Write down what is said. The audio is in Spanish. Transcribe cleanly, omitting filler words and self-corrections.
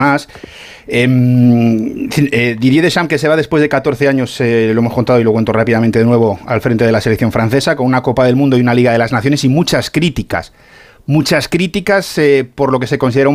más. Didier Deschamps, que se va después de 14 años, lo hemos contado y lo cuento rápidamente de nuevo, al frente de la selección francesa, con una Copa del Mundo y una Liga de las Naciones y muchas críticas por lo que se considera un